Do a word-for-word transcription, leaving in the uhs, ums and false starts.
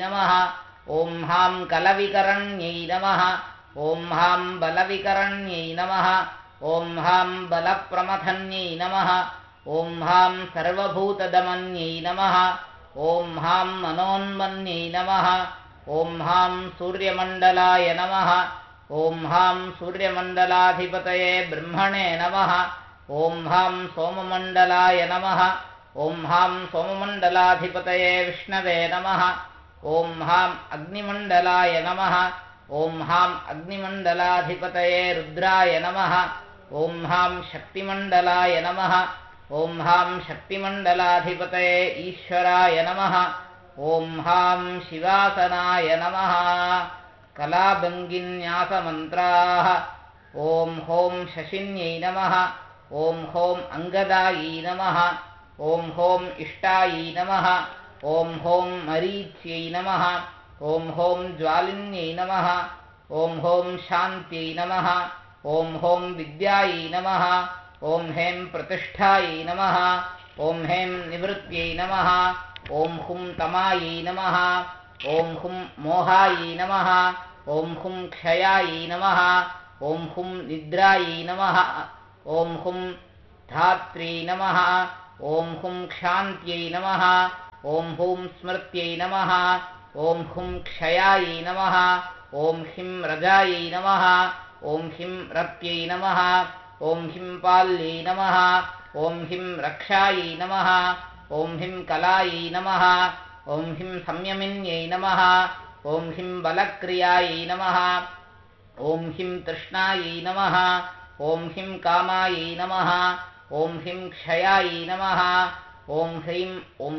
नमः ॐ हां कलविकरण्यै नमः ॐ हां बलविकरण्यै नमः ॐ हां बलप्रमथन्यै नमः ॐ हां सर्वभूतदमन्यै नमः ॐ हां मनोन्मन्यै नमः ॐ हां सूर्यमण्डलाय नमः ॐ हां सूर्यमण्डलाधिपतये ब्रह्मणे नमः ॐ हां सोममण्डलाय नमः ॐ हां सोममण्डलाधिपतये विष्णवे नमः ॐ हां अग्निमण्डलाय नमः ॐ हां अग्निमण्डलाधिपतये रुद्राय नमः ॐ हां शक्तिमण्डलाय नमः ॐ हां शक्तिमण्डलाधिपतये ईश्वराय नमः ॐ हां शिवासनाय नमः कलाभङ्गिन्यासमन्त्राः ॐ हों शशिन्यै नमः ॐ हों अङ्गदायै नमः ॐ हों इष्टायै नमः ॐ हों मरीच्यै नमः ॐ हों ज्वालिन्यै नमः ॐ हों शान्त्यै नमः ॐ हों विद्यायै नमः ॐ हें प्रतिष्ठायै नमः ॐ हें निवृत्त्यै नमः ॐ हुं तमायै नमः ॐ हुं मोहायै नमः ॐ हुं क्षयायै नमः ॐ हुं निद्रायै नमः ॐ हुं धात्र्यै नमः ॐ हुं क्षान्त्यै नमः ॐ हुं स्मृत्यै नमः ॐ हुं क्षयायै नमः ॐ हिं रजायै नमः ॐ हिं रत्यै नमः ॐ हिं पाल्यै नमः ॐ हिं रक्षायै नमः ॐ हिं कलायै नमः ॐ हिं संयमिन्यै नमः ॐ हिं बलक्रियायै नमः ॐ हिं तृष्णायै नमः ॐ हिं कामायै नमः ॐ हिं क्षयायै नमः ॐ ह्रीं ॐ